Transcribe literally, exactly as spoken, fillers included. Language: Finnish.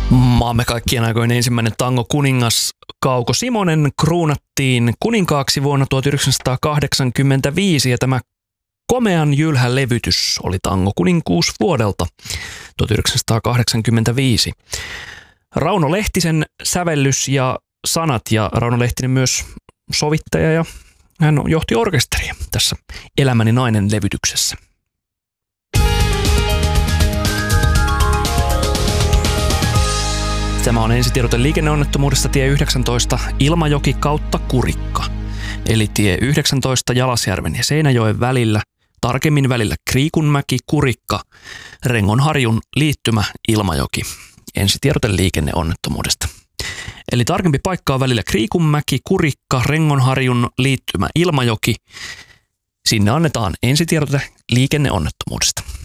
Maamme kaikkien aikojen ensimmäinen tango-kuningas Kauko Simonen kruunattiin kuninkaaksi vuonna tuhatyhdeksänsataakahdeksankymmentäviisi ja tämä komean jylhä levytys oli tango-kuninkuus vuodelta tuhatyhdeksänsataakahdeksankymmentäviisi. Rauno Lehtisen sävellys ja sanat ja Rauno Lehtinen myös sovittaja ja hän johti orkesteria tässä Elämäni nainen -levytyksessä. Tämä on ensitiedote liikenneonnettomuudesta tie yhdeksäntoista Ilmajoki kautta Kurikka. Eli tie yhdeksäntoista Jalasjärven ja Seinäjoen välillä, tarkemmin välillä Kriikunmäki, Kurikka, Rengonharjun liittymä Ilmajoki. Ensitiedote liikenneonnettomuudesta. Eli tarkempi paikka on välillä Kriikunmäki, Kurikka, Rengonharjun liittymä Ilmajoki. Sinne annetaan ensitiedote liikenneonnettomuudesta.